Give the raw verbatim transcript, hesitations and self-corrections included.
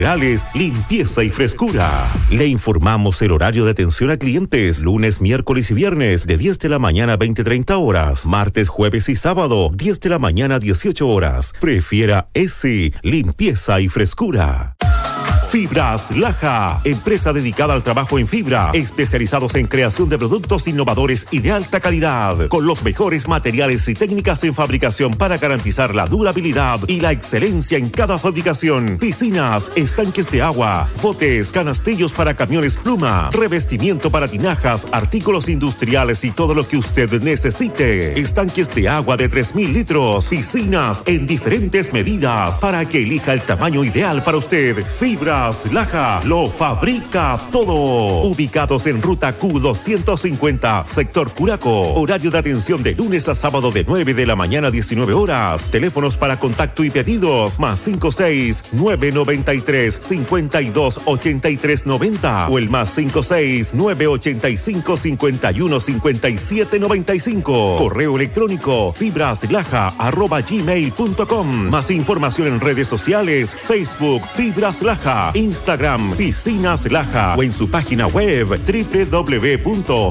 Reales, limpieza y frescura. Le informamos el horario de atención a clientes, lunes, miércoles y viernes, de diez de la mañana a veinte treinta horas, martes, jueves y sábado, diez de la mañana a dieciocho horas. Prefiera ese, limpieza y frescura. Fibras Laja, empresa dedicada al trabajo en fibra, especializados en creación de productos innovadores y de alta calidad, con los mejores materiales y técnicas en fabricación para garantizar la durabilidad y la excelencia en cada fabricación. Piscinas, estanques de agua, botes, canastillos para camiones pluma, revestimiento para tinajas, artículos industriales y todo lo que usted necesite. Estanques de agua de tres mil litros, piscinas en diferentes medidas para que elija el tamaño ideal para usted. Fibra Laja lo fabrica todo. Ubicados en ruta Q doscientos cincuenta, sector Curaco. Horario de atención de lunes a sábado de nueve de la mañana a diecinueve horas. Teléfonos para contacto y pedidos más cinco seis nueve nueve tres cinco dos ocho tres nueve cero o el más cinco seis nueve ocho cinco cinco uno cinco siete nueve cinco. Correo electrónico fibraslaja arroba gmail punto com. Más información en redes sociales, Facebook Fibras Laja, Instagram Piscinas Laja o en su página web doble u doble u doble u punto